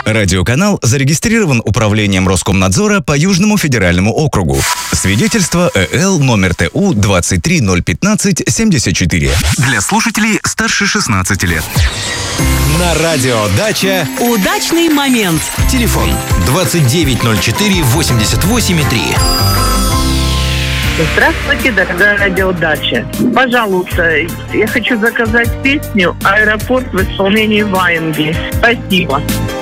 Радиоканал зарегистрирован Управлением Роскомнадзора по Южному федеральному округу. Свидетельство ЭЛ номер ТУ 2301574. Для слушателей старше 16 лет. На радио «Дача» удачный момент. Телефон 2904-88,3. Здравствуйте, дорогая радиодача. Пожалуйста, я хочу заказать песню «Аэропорт» в исполнении Ваенги. Спасибо.